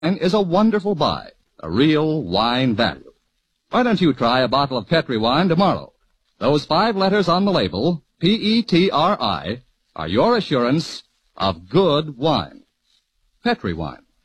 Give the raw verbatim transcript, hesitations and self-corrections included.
is a wonderful buy, a real wine value. Why don't you try a bottle of Petri wine tomorrow? Those five letters on the label, P E T R I, are your assurance of good wine. Petri wine.